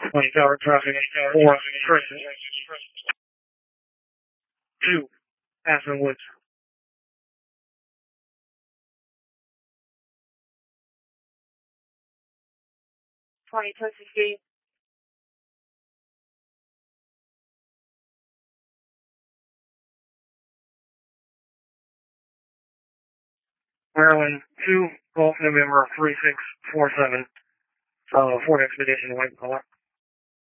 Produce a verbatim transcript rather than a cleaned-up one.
twenty tower traffic, four, Tracy. two, Aspen Woods. twenty, Tennessee Street. Maryland two, Golf November three six four seven, uh, Ford Expedition, white color.